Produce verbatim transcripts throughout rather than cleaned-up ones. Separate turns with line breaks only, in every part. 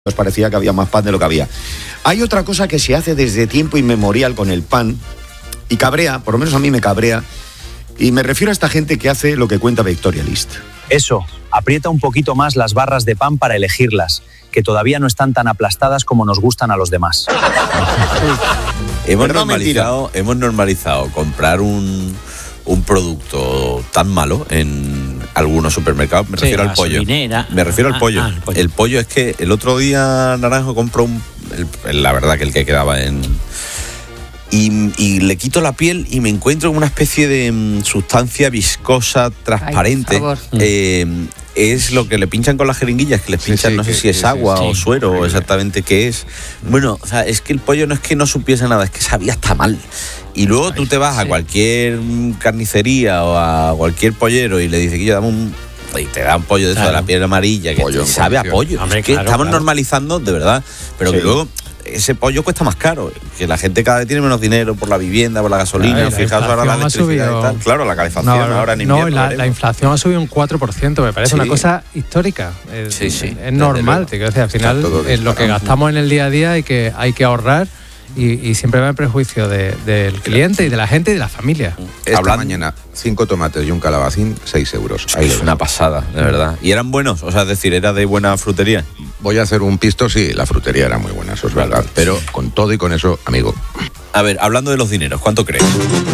Nos parecía que había más pan de lo que había. Hay otra cosa que se hace desde tiempo inmemorial con el pan y cabrea, por lo menos a mí me cabrea, y me refiero a esta gente que hace lo que cuenta Victoria List.
Eso, aprieta un poquito más las barras de pan para elegirlas, que todavía no están tan aplastadas como nos gustan a los demás.
hemos,
Perdón,
normalizado, hemos normalizado comprar un, un producto tan malo en algunos supermercados. Me
Sí,
refiero al pollo.
gasolinera.
Me refiero
Ah,
al pollo.
ah, el pollo.
El pollo es que el otro día Naranjo compró un, el, la verdad que el que quedaba en... Y, y le quito la piel y me encuentro con una especie de mm, sustancia viscosa, transparente.
Ay, por favor.
Eh, es lo que le pinchan con las jeringuillas, que les
Sí,
pinchan,
sí,
no sé
que-
si es
sí,
agua
sí,
o
sí.
suero o
Horrible.
exactamente qué es. Bueno, o sea, es que el pollo no es que no supiese nada, es que sabía hasta mal. Y luego tú te vas a cualquier mm, carnicería o a cualquier pollero y le dices que yo dame un... Y te da un pollo de eso,
Claro.
de la piel amarilla, que
Pollo en
sabe a
condiciones.
pollo.
Hombre,
es que
claro,
estamos
claro.
normalizando, de verdad, pero
Sí.
que luego ese pollo cuesta más caro, que la gente cada vez tiene menos dinero por la vivienda, por la gasolina,
Claro, y la
fijaos ahora la
inflación ha
electricidad y
subido.
tal. Claro, la calefacción
No,
ahora en
no,
invierno.
la, la
veremos.
inflación ha subido un cuatro por ciento, me parece
Sí.
una cosa histórica. Es,
Sí, sí,
es
desde
normal,
luego.
te quiero decir, al final
Está todo
es lo que
disparado.
gastamos en el día a día hay que, hay que ahorrar y, y siempre va en prejuicio de- del cliente y de la gente y de la familia.
Esta
Hablando-
mañana, cinco tomates y un calabacín, seis euros.
Es,
Ahí
que es
lo
una
dejo.
pasada, de verdad. ¿Y eran buenos? O sea, es decir, ¿era de buena frutería?
Voy a hacer un pisto, sí, la frutería era muy buena, eso es verdad. Pero con todo y con eso, amigo,
A ver, hablando de los dineros, ¿cuánto crees?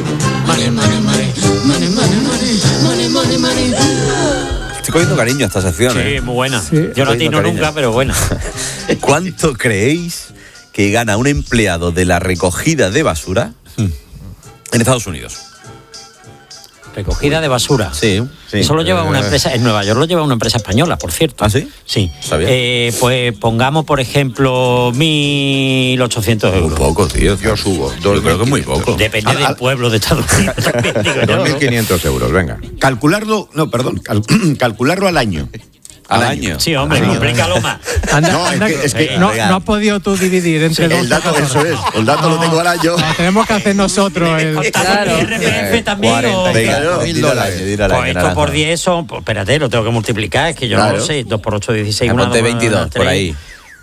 Estoy cogiendo cariño a esta sección,
Sí,
¿eh?
muy buena.
Sí.
Yo no
Estoy
atino
cariño.
nunca, pero buena.
¿Cuánto creéis que gana un empleado de la recogida de basura en Estados Unidos?
Recogida de basura.
Sí, sí.
Eso lo lleva una
Eh.
empresa, en Nueva York lo lleva una empresa española, por cierto.
¿Ah, sí?
Sí.
Sabía.
Eh, pues pongamos, por ejemplo, mil ochocientos
Muy
euros.
poco, tío.
yo subo.
Yo creo que es muy poco.
Depende
Al-
del
al-
pueblo de Estados Unidos. también, digo yo,
dos mil
¿no?
quinientos euros, venga.
Calcularlo, no, perdón, cal- calcularlo al año.
Al
Al
año.
Sí, hombre, complícalo más.
Anda,
No, es
anda,
que- es que-
no,
Venga.
no has podido tú dividir entre
El
dos.
dato, eso es, el dato lo tengo al año.
No, tenemos que hacer nosotros el...
¿Contamos
Claro.
el I R P F también? o-
Venga,
Claro.
mil dólares.
Pues esto por diez son, pues espérate, lo tengo que multiplicar, es que yo no
Claro.
lo sé. dos por ocho, dieciséis.
Ah,
una,
ponte
dos,
veintidós,
una,
por
tres.
ahí.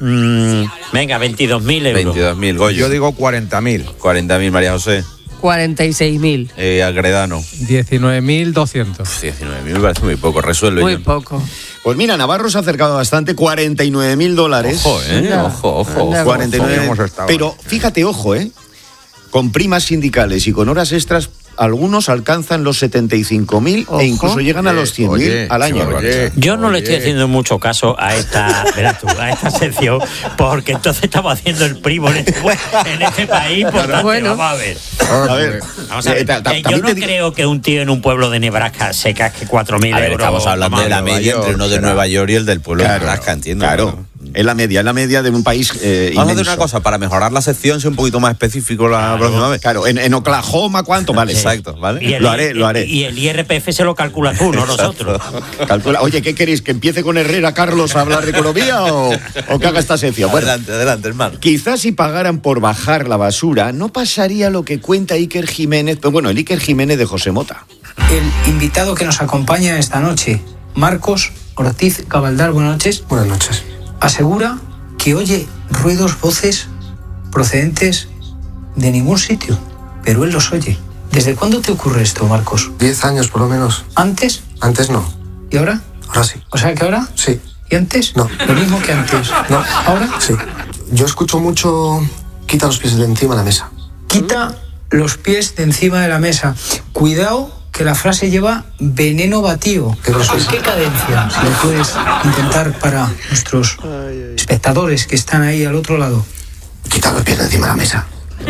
Mm, venga, veintidós mil euros.
veintidós mil, Goyo.
Yo digo cuarenta mil.
cuarenta mil, María José.
cuarenta y seis mil.
Eh, Agredano.
diecinueve mil doscientos.
diecinueve mil me parece muy poco. Resuelve.
Muy
John.
poco.
Pues mira, Navarro se ha acercado bastante, cuarenta y nueve mil dólares.
Ojo, eh.
Anda.
Ojo, ojo.
Anda.
cuarenta y nueve.
Ojo, hemos estado.
Pero fíjate, ojo, ¿eh? Con primas sindicales y con horas extras, algunos alcanzan los setenta y cinco mil
Ojo.
e incluso llegan a los cien mil
Oye,
al año.
oye.
Yo no le
Oye.
estoy haciendo mucho caso a esta, verás tú, a esta sección, porque entonces estamos haciendo el primo en este, en este país, por tanto,
Bueno.
vamos a ver.
A ver,
Vamos a ver.
eh, ta- ta-
Eh, yo
también
no
te digo-
creo que un tío en un pueblo de Nebraska se casque cuatro mil
A ver,
euros.
estamos hablando de la
Nueva
media
York,
entre uno de
será.
Nueva York y el del pueblo
Claro,
de Alaska, entiendo.
Claro, es la media, es la media de un país eh,
Vamos a hacer
inmenso.
una cosa, para mejorar la sección, ser un poquito más específico la próxima vez.
Claro, en, en Oklahoma, ¿cuánto vale?
Exacto, ¿vale?
Y el,
Lo haré, lo haré.
Y el I R P F se lo calcula tú, no nosotros.
Calcula. Oye, ¿qué queréis? ¿Que empiece con Herrera Carlos a hablar de economía o, o que haga esta sección? Bueno,
Adelante, adelante, hermano.
quizás si pagaran por bajar la basura, no pasaría lo que cuenta Iker Jiménez, pero bueno, el Iker Jiménez de José Mota.
El invitado que nos acompaña esta noche, Marcos Ortiz Cabaldar, buenas noches.
Buenas noches.
Asegura que oye ruidos, voces procedentes de ningún sitio, pero él los oye. ¿Desde cuándo te ocurre esto, Marcos?
Diez años por lo menos.
¿Antes?
Antes no.
¿Y ahora?
Ahora sí.
O sea que ahora.
Sí.
¿Y antes?
No.
Lo mismo que antes.
No.
¿Ahora?
Sí. Yo escucho mucho... Quita los pies de encima de la mesa.
Quita los pies de encima de la mesa. Cuidado que la frase lleva veneno batido.
Qué grosso es.
¿Qué cadencia? Si lo puedes intentar para nuestros espectadores que están ahí al otro lado.
Quita los pies de encima de la mesa.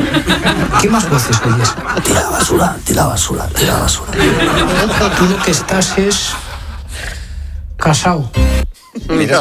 ¿Qué más voces oyes?
Tira basura, tira basura, tira basura.
Tú lo que estás es casado.
Mira,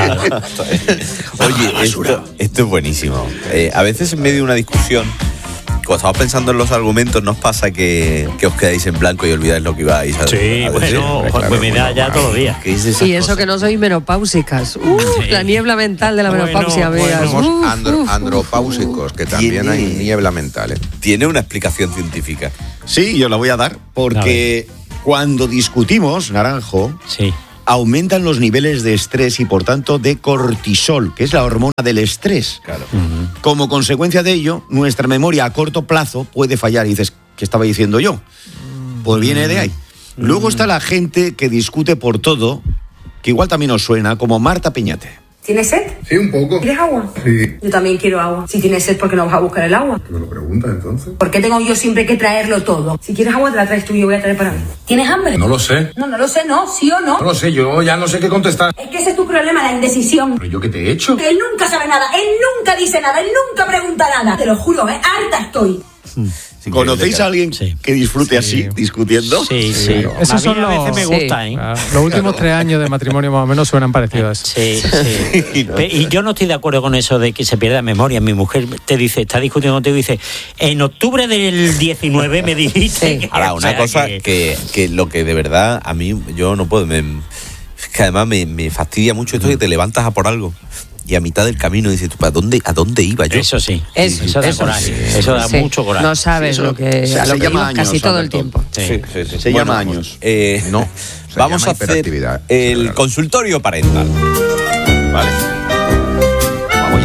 oye, esto, esto es buenísimo. Eh, a veces en medio de una discusión, cuando estamos pensando en los argumentos, ¿nos pasa que, que os quedáis en blanco y olvidáis lo que ibais a,
Sí,
a decir?
bueno,
Claro,
pues me da ya todos los días.
¿qué dices esas
Y eso
cosas?
que no soy menopáusicas. Uh,
Sí.
La niebla mental de la
Bueno,
menopausia,
bueno.
amigas.
Somos
Uh,
andro-
uh, uh.
andropáusicos, que también hay
Tiene-
niebla mental, ¿eh?
Tiene una explicación científica.
Sí, yo la voy a dar, porque cuando discutimos, Naranjo,
Sí.
aumentan los niveles de estrés y por tanto de cortisol, que es la hormona del estrés.
Claro.
Uh-huh.
Como consecuencia de ello, nuestra memoria a corto plazo puede fallar. Y dices, ¿qué estaba diciendo yo? Pues viene de ahí. Luego está la gente que discute por todo, que igual también os suena, como Marta Peñate.
¿Tienes sed?
Sí, un poco.
¿Quieres agua?
Sí.
Yo también quiero agua. Si tienes sed, ¿por qué no vas a buscar el agua?
¿Que me lo preguntas entonces?
¿Por qué tengo yo siempre que traerlo todo? Si quieres agua, te la traes tú y yo voy a traer para mí. ¿Tienes hambre?
No lo sé.
No, no lo sé, ¿no? ¿Sí o no?
No lo sé, yo ya no sé qué contestar.
Es que ese es tu problema, la indecisión.
¿Pero yo qué te he hecho?
Él nunca sabe nada, él nunca dice nada, él nunca pregunta nada. Te lo juro, ¿eh? Harta estoy.
¿Conocéis a alguien
Sí.
que disfrute así, discutiendo?
Sí, sí.
Claro. Esos
A mí
son
a veces
los-
me gusta,
Sí.
¿eh?
Claro, los últimos tres años de matrimonio más o menos suenan parecidos a eso.
Sí, sí. Pe- Y yo no estoy de acuerdo con eso de que se pierda memoria. Mi mujer te dice, está discutiendo contigo y dice, en octubre del diecinueve me dijiste.
Sí.
que-".
Ahora,
O
una
sea,
cosa
que-
que, que lo que de verdad a mí yo no puedo, me, es que además me, me fastidia mucho esto que te levantas a por algo y a mitad del camino dices, ¿tú, ¿a dónde, a dónde iba yo?
Eso sí.
Eso,
Eso da
eso
coraje.
sí.
Eso da
Sí.
mucho coraje.
No sabes
Sí, eso
lo que,
se-
a
se
lo que
llama
ibas
años,
casi todo el
Alberto.
tiempo.
Sí.
Se llama años.
Eh,
No, se
vamos
llama
a hacer
hiperactividad,
el
cerebral.
consultorio parental.
Vale. Vamos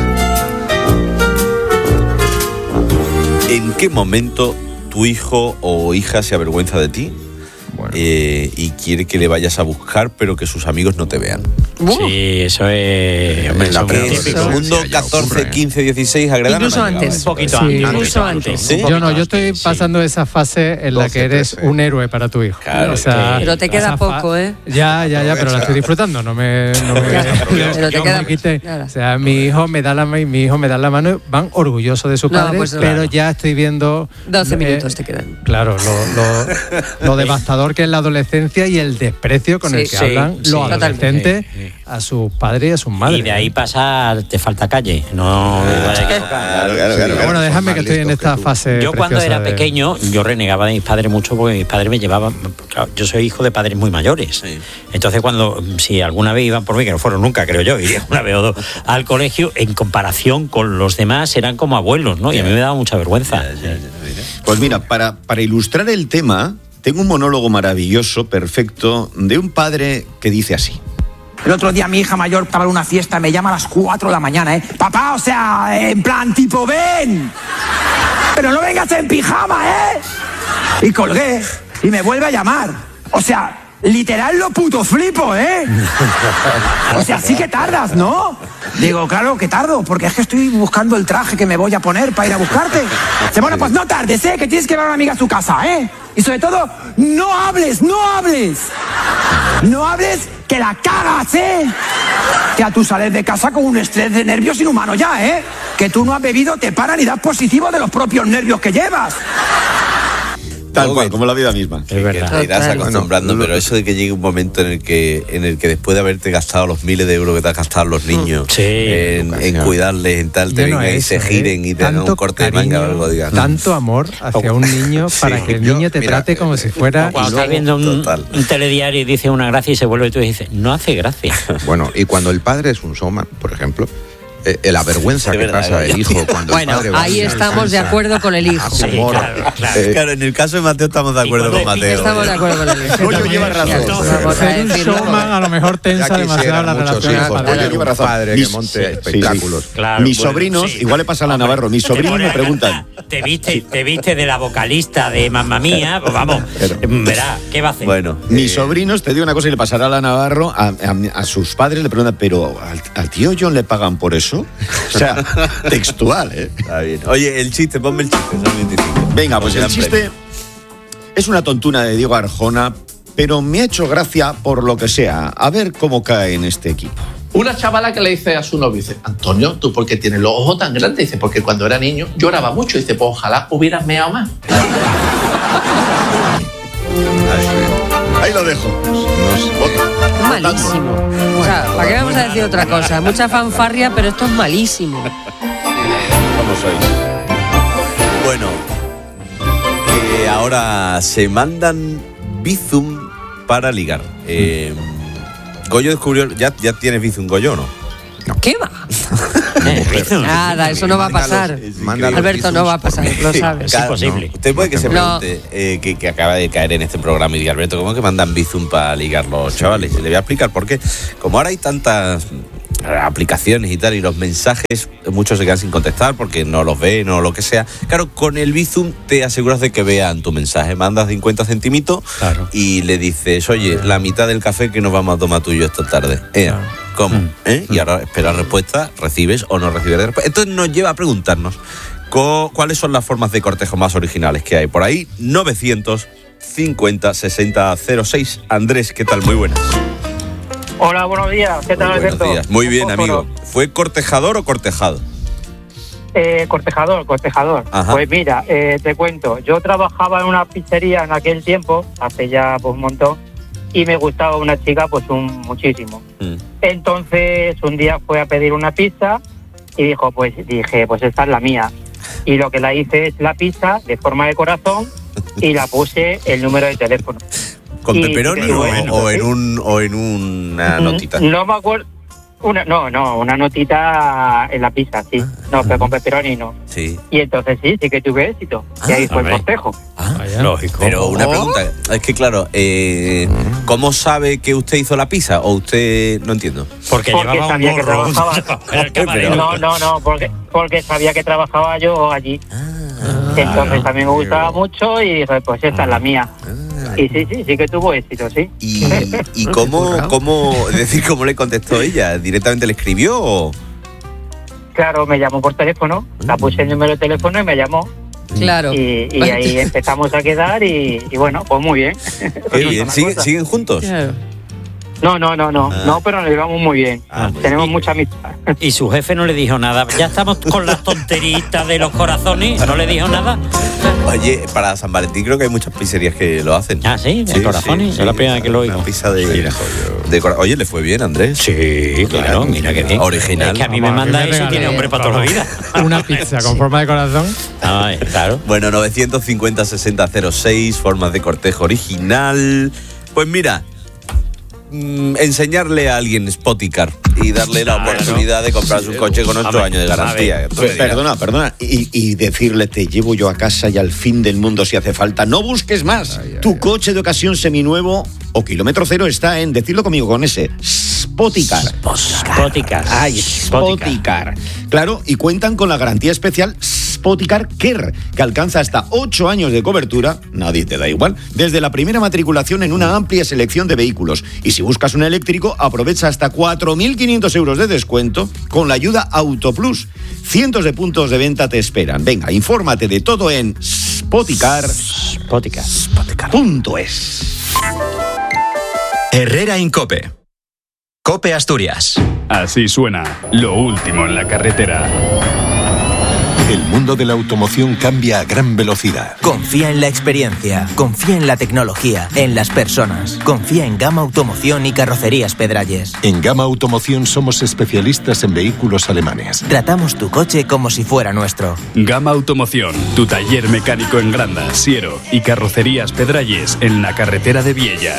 ya.
¿En qué momento tu hijo o hija se avergüenza de ti
Bueno.
eh, y quiere que le vayas a buscar pero que sus amigos no te vean?
Sí, eso es. Hombre,
En la
eso es muy
adolescencia.
típico.
Segundo,
ya
catorce,
ocurre.
quince, dieciséis, agredar.
Incluso antes.
Un poquito
Sí.
antes.
Incluso antes.
¿Sí?
Yo no, yo estoy
Sí.
pasando esa fase en la
doce,
que eres
trece.
un héroe para tu hijo.
Claro,
Pero te queda
esa fa-
poco, ¿eh?
Ya, ya, ya, pero la estoy disfrutando, no me, no me,
Ya, pero te
no
queda
me quite.
nada.
O sea, mi hijo me da la mano, mi hijo me da la mano, van orgullosos de sus
No,
padres,
pues no.
pero
Claro.
ya estoy viendo
doce
eh,
minutos te quedan.
Claro, lo, lo, lo devastador que es la adolescencia y el desprecio con
Sí,
el que
sí,
hablan
sí,
los adolescentes
totalmente. Sí, sí.
a sus padres y a sus madres.
Y de ahí pasa, te falta calle. No me vaya a equivocar.
Claro, claro,
Sí,
claro.
Pero bueno,
son
déjame
más
que estoy en
listos
esta
que tú.
fase.
Yo cuando
preciosa
era
de-
pequeño, yo renegaba de mis padres mucho porque mis padres me llevaban. Claro, yo soy hijo de padres muy mayores.
Sí.
Entonces, cuando, si alguna vez iban por mí, que no fueron nunca, creo yo, iría una vez o dos al colegio, en comparación con los demás, eran como abuelos, ¿no? Y a mí me daba mucha vergüenza.
Pues mira, para, para ilustrar el tema, tengo un monólogo maravilloso, perfecto, de un padre que dice así.
El otro día mi hija mayor estaba en una fiesta, me llama a las cuatro de la mañana, ¿eh? Papá, o sea, en plan tipo, ven. Pero no vengas en pijama, ¿eh? Y colgué y me vuelve a llamar. O sea, literal lo puto flipo, ¿eh? O sea, sí que tardas, ¿no? Digo, claro que tardo, porque es que estoy buscando el traje que me voy a poner para ir a buscarte. Dice, bueno, pues no tardes, ¿eh? Que tienes que llevar a una amiga a su casa, ¿eh? Y sobre todo, no hables, no hables. No hables que la cagas, ¿eh? Que a tú sales de casa con un estrés de nervios inhumano ya, ¿eh? Que tú no has bebido, te paran y das positivo de los propios nervios que llevas.
Tal
Todo
cual,
bien.
como la vida misma.
Es
Que
verdad.
te irás
Total.
acostumbrando,
Bueno,
pero eso de que llegue un momento en el que en el que después de haberte gastado los miles de euros que te has gastado en los niños,
Sí.
en, en cuidarles, en tal, te
Ya no
vengan y
es
se
eso, ¿eh?
giren y te hagan
Tanto
un corte de manga o
cariño,
algo, digan.
tanto amor hacia un niño para que el
yo-
niño te
mira,
trate como
eh,
si fuera.
Cuando
Y
estás
luego,
viendo un,
total.
un telediario y dice una gracia y se vuelve y tú dices, no hace gracia.
Bueno, y cuando el padre es un showman, por ejemplo, eh, eh, la vergüenza
Es
que
verdad,
pasa
es
el hijo cuando
Bueno,
el padre va
ahí
a
estamos de
descansa,
acuerdo con el hijo.
a su
Sí,
humor,
claro, claro.
eh,
Claro, en el caso de Mateo estamos de acuerdo
Y
con
cuando-
Mateo.
Estamos de acuerdo con el hijo.
Goyo lleva razón.
Vamos a
Ser un
decirlo.
showman a lo mejor
ya
tensa demasiado
quisieran
la
muchos
relación.
hijos
padre.
tener
lleva
un
razón.
padre
Mis-
que monte
sí, sí,
espectáculos.
sí.
Claro,
Mis
bueno,
sobrinos,
sí.
igual le pasa a la
Hombre,
Navarro, mis
te
sobrinos
pones
me preguntan.
Te viste, te viste de la vocalista de Mamma Mía, pues vamos, verá, ¿qué va a hacer?
Bueno,
Mis
eh,
sobrinos, te digo una cosa y le pasará a la Navarro, a, a- a sus padres le preguntan, pero ¿al, al tío John le pagan por eso? O sea, textual, ¿eh?
está bien. Oye, el chiste, ponme el chiste, son veinticinco.
Venga, pues el
Gran
chiste
premio.
es una tontuna de Diego Arjona, pero me ha hecho gracia por lo que sea. A ver cómo cae en este equipo.
Una chavala que le dice a su novio, dice, Antonio, ¿tú por qué tienes los ojos tan grandes? Dice, porque cuando era niño lloraba mucho. Dice, pues ojalá hubieras meado más.
Ahí lo dejo.
Es malísimo. O sea, ¿para qué vamos a decir otra cosa? Mucha fanfarria, pero esto es malísimo.
¿Cómo sois?
Bueno, eh, ahora se mandan Bizum para ligar. Eh, Goyo descubrió. ¿Ya, ya tienes Bizum, Goyo o no?
¿Qué va?
Eh, Bizum.
Nada, eso no va a pasar.
Mándalos
Alberto, no va a pasar, lo
Sí,
sabes.
claro,
Es imposible.
no. Usted puede que se
No.
pregunte, eh, que, que acaba de caer en este programa y diga, Alberto, ¿cómo que mandan Bizum para ligar los chavales? Le voy a explicar por qué. Como ahora hay tantas aplicaciones y tal, y los mensajes, muchos se quedan sin contestar porque no los ven o lo que sea. Claro, con el Bizum te aseguras de que vean tu mensaje. Mandas cincuenta centimitos
Claro.
y le dices, oye, la mitad del café que nos vamos a tomar tú y yo esta tarde. Eh, ¿Cómo? ¿Eh? Y ahora esperas respuesta, recibes o no recibes respuesta. Entonces nos lleva a preguntarnos co- cuáles son las formas de cortejo más originales que hay por ahí. novecientos cincuenta sesenta cero seis. Andrés, ¿qué tal? Muy buenas.
Hola, buenos días. ¿Qué tal,
Muy buenos
Alberto?
días. Muy bien,
Un
amigo.
fósforo.
¿Fue cortejador o cortejado?
Eh, cortejador, cortejador.
Ajá.
Pues mira, eh, te cuento. Yo trabajaba en una pizzería en aquel tiempo, hace ya pues, un montón, y me gustaba una chica pues un muchísimo.
Mm.
Entonces un día fue a pedir una pizza y dijo, pues dije, pues esta es la mía. Y lo que la hice es la pizza de forma de corazón y la puse el número de teléfono.
¿Con
Y-
pepperoni
y
o,
bueno,
o en
¿sí?
un o en una notita?
No me acuerdo. Una, no, no, una notita en la pizza, sí. No, pero con pepperoni no.
Sí.
Y entonces sí, sí que tuve éxito. y ahí fue el
hombre.
cortejo.
Lógico.
Pero una
Oh.
pregunta, es que claro, eh, ¿cómo sabe que usted hizo la pizza? ¿O usted no entiendo?
Porque,
Porque
llevaba un
sabía que
gorro.
trabajaba.
Era el camarero.
No, no, no, porque, porque sabía que trabajaba yo allí. Entonces también me gustaba mucho y dije, pues esta es la mía. Y sí, sí, sí que tuvo éxito, sí.
¿Y, y cómo, cómo, es decir, cómo le contestó ella? ¿Directamente le escribió o...?
Claro, me llamó por teléfono, la puse el número de teléfono y me llamó.
Claro.
Y, y ahí empezamos a quedar y, y bueno, pues muy bien.
Qué bien. ¿Sigue- ¿Siguen juntos?
No, no, no, no,
Ah.
no, pero nos llevamos muy bien.
Ah, muy
Tenemos
bien.
mucha amistad.
Y su jefe no le dijo nada. Ya estamos con las tonteritas de los corazones. No le dijo nada.
Oye, para San Valentín creo que hay muchas pizzerías que lo hacen.
Ah, sí, de corazones. Es la primera vez que lo oigo.
Una pizza de, de cora- Oye, ¿le fue bien, Andrés?
Sí, claro, mira qué bien.
Original.
Es que a mí me
Vamos, a mí
manda
me
eso y
regaló,
tiene hombre para toda la vida.
Una pizza con forma de corazón.
Ay, claro.
Bueno, novecientos cincuenta sesenta cero seis, formas de cortejo original. Pues mira, mm, enseñarle a alguien Spoticar y darle la
Claro.
oportunidad de comprarse un coche con ocho
A ver,
años de
a
garantía.
ver.
Entonces,
Pe- Perdona, perdona. Y, y decirle, te llevo yo a casa y al fin del mundo si hace falta. No busques más. tu coche de ocasión seminuevo o kilómetro cero está en, decirlo conmigo con ese, Spoticar.
Spoticar.
Ay, Spoticar. Claro, y cuentan con la garantía especial Spoticar Care, que alcanza hasta ocho años de cobertura, nadie te da igual, desde la primera matriculación en una amplia selección de vehículos. Y si buscas un eléctrico, aprovecha hasta cuatro mil quinientos euros de descuento con la ayuda Autoplus. Cientos de puntos de venta te esperan. Venga, infórmate de todo en Spoticar.
Spoticar.
Punto es.
Herrera Incope. Cope Asturias.
Así suena lo último en la carretera.
El mundo de la automoción cambia a gran velocidad.
Confía en la experiencia, confía en la tecnología, en las personas. Confía en Gama Automoción y Carrocerías Pedralles.
En Gama Automoción somos especialistas en vehículos alemanes.
Tratamos tu coche como si fuera nuestro.
Gama Automoción, tu taller mecánico en Granda, Siero y Carrocerías Pedralles en la carretera de Viella.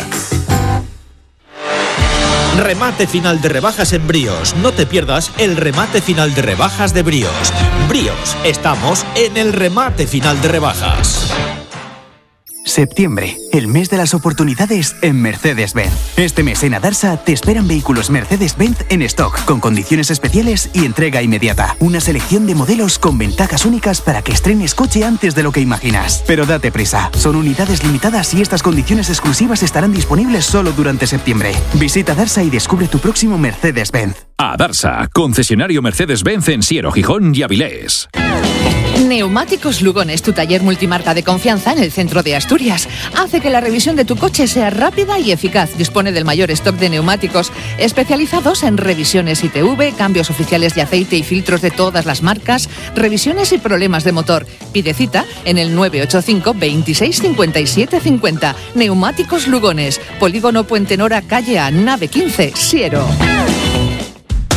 Remate final de rebajas en Bríos. No te pierdas el remate final de rebajas de Bríos. Bríos, estamos en el remate final de rebajas.
Septiembre, el mes de las oportunidades en Mercedes-Benz. Este mes en Adarsa te esperan vehículos Mercedes-Benz en stock, con condiciones especiales y entrega inmediata. Una selección de modelos con ventajas únicas para que estrenes coche antes de lo que imaginas. Pero date prisa, son unidades limitadas y estas condiciones exclusivas estarán disponibles solo durante septiembre. Visita Adarsa y descubre tu próximo Mercedes-Benz.
Adarsa, concesionario Mercedes-Benz en Siero, Gijón y Avilés.
Neumáticos Lugones, tu taller multimarca de confianza en el centro de Asturias. Hace que la revisión de tu coche sea rápida y eficaz. Dispone del mayor stock de neumáticos especializados en revisiones I T V, cambios oficiales de aceite y filtros de todas las marcas, revisiones y problemas de motor. Pide cita en el nueve ocho cinco, veintiséis, cincuenta y siete, cincuenta. Neumáticos Lugones, Polígono Puente Nora, calle A, nave quince, Siero.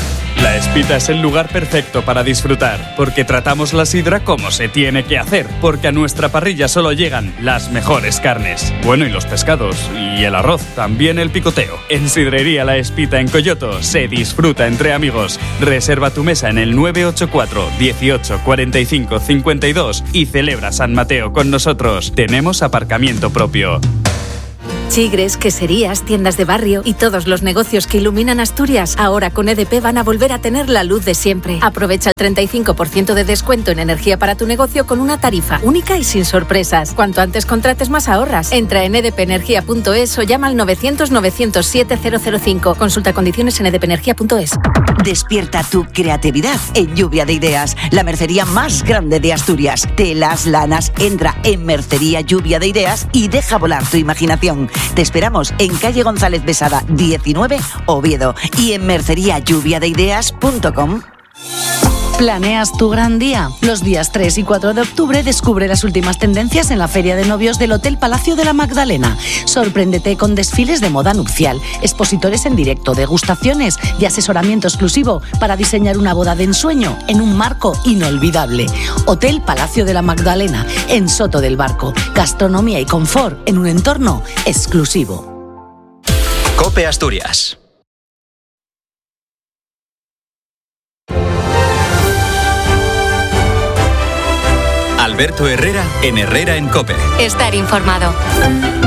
La Espita es el lugar perfecto para disfrutar, porque tratamos la sidra como se tiene que hacer, porque a nuestra parrilla solo llegan las mejores carnes. Bueno, y los pescados, y el arroz, también el picoteo. En Sidrería La Espita en Coyoto se disfruta entre amigos. Reserva tu mesa en el nueve ocho cuatro, dieciocho, cuarenta y cinco, cincuenta y dos y celebra San Mateo con nosotros. Tenemos aparcamiento propio.
Chigres, queserías, tiendas de barrio y todos los negocios que iluminan Asturias, ahora con E D P van a volver a tener la luz de siempre. Aprovecha el treinta y cinco por ciento de descuento en energía para tu negocio con una tarifa única y sin sorpresas. Cuanto antes contrates, más ahorras. Entra en e d p energía punto es o llama al novecientos, novecientos siete, cero cero cinco. Consulta condiciones en e d p energía punto es.
Despierta tu creatividad en Lluvia de Ideas, la mercería más grande de Asturias. Telas, lanas, entra en Mercería Lluvia de Ideas y deja volar tu imaginación. Te esperamos en calle González Besada diecinueve, Oviedo, y en mercería lluvia de ideas punto com.
¿Planeas tu gran día? Los días tres y cuatro de octubre descubre las últimas tendencias en la Feria de Novios del Hotel Palacio de la Magdalena. Sorpréndete con desfiles de moda nupcial, expositores en directo, degustaciones y asesoramiento exclusivo para diseñar una boda de ensueño en un marco inolvidable. Hotel Palacio de la Magdalena, en Soto del Barco. Gastronomía y confort en un entorno exclusivo.
COPE Asturias. Alberto Herrera en Herrera en COPE.
Estar informado.